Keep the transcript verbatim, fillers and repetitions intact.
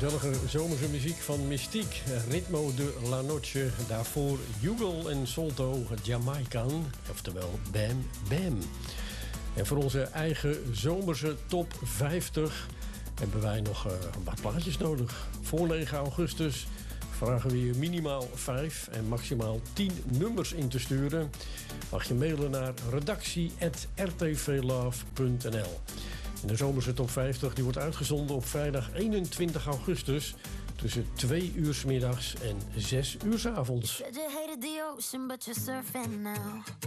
gezellige zomerse muziek van Mystique, Ritmo de la Noche. Daarvoor Yugal en Solto, Jamaican, oftewel Bam Bam. En voor onze eigen zomerse top vijftig hebben wij nog uh, wat plaatjes nodig. Voor negen augustus vragen we je minimaal vijf en maximaal tien nummers in te sturen. Mag je mailen naar redactie apenstaartje r t v love punt n l. En de zomerse top vijftig die wordt uitgezonden op vrijdag eenentwintig augustus... tussen twee uur 's middags en zes uur 's avonds.